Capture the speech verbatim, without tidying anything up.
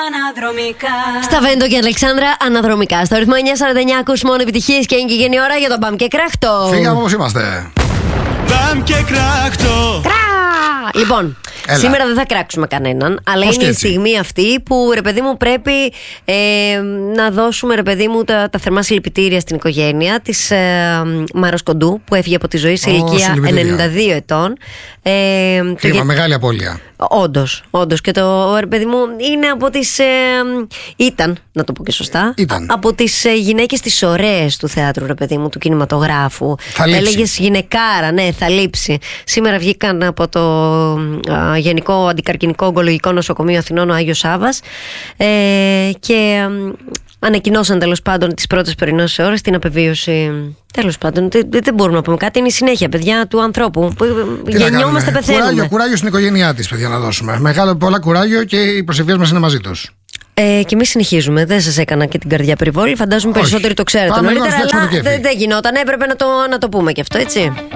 Αναδρομικά. Στα Βέντο και Αλεξάνδρα, αναδρομικά. Στο ρυθμό εννιά σαράντα εννιά ακούς μόνο επιτυχίες και είναι και γίνει ώρα για το Μπαμ και Κράχτο. Φύγαμε όπως είμαστε. Μπαμ και Κράχτο. Κρά! Λοιπόν, Έλα. σήμερα δεν θα κράξουμε κανέναν, αλλά Πώς είναι και η έτσι? στιγμή αυτή που, ρε παιδί μου, πρέπει ε, να δώσουμε, ρε παιδί μου, τα, τα θερμά συλληπιτήρια στην οικογένεια της ε, Μάρος Κοντού, που έφυγε από τη ζωή σε Ω, ηλικία συλληπιτήρια. ενενήντα δύο ετών. Ε, το Κρίμα, γε- μεγάλη απώλεια. Όντως, όντως. Και το ρε παιδί μου είναι από τις. Ε, ήταν, να το πω και σωστά. Ήταν. Από τις ε, γυναίκες τις ωραίες του θεάτρου, ρε παιδί μου, του κινηματογράφου. Θα λείψει. Έλεγες γυναικάρα, ναι, θα λείψει. Σήμερα βγήκαν από το α, Γενικό Αντικαρκινικό Ογκολογικό Νοσοκομείο Αθηνών ο Άγιος Σάββας ε, και ε, ανακοινώσαν τέλος πάντων τις πρώτες πρωινές ώρες την απεβίωση. Τέλος πάντων, δεν, δεν μπορούμε να πούμε κάτι. Είναι η συνέχεια, παιδιά, του ανθρώπου. Που Τι να γεννιόμαστε, κάνουμε? πεθαίνουμε. Κουράγιο, κουράγιο στην οικογένειά της, παιδιά, να δώσουμε. Μεγάλο, πολλά κουράγιο και οι προσευχές μας είναι μαζί τους. Ε, και εμείς συνεχίζουμε. Δεν σας έκανα και την καρδιά περιβόλη. Φαντάζομαι Όχι. περισσότεροι το ξέρετε Πάμε λίγο να νωρίτερα, φτιάξουμε αλλά το κέφι. δεν, δεν γινόταν. Έπρεπε να το, να το πούμε και αυτό, έτσι.